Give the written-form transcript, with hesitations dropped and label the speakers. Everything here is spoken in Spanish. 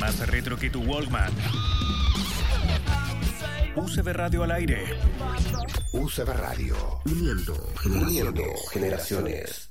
Speaker 1: más retro que tu Walkman. UCB Radio al aire.
Speaker 2: UCB Radio. Uniendo generaciones.